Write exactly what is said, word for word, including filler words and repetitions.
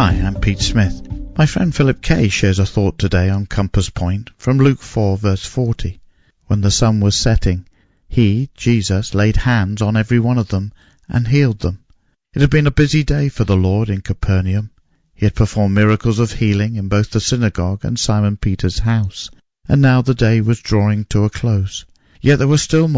Hi, I'm Pete Smith. My friend Philip Kay shares a thought today on Compass Point from Luke four verse forty. When the sun was setting, he, Jesus, laid hands on every one of them and healed them. It had been a busy day for the Lord in Capernaum. He had performed miracles of healing in both the synagogue and Simon Peter's house, and now the day was drawing to a close. Yet there was still more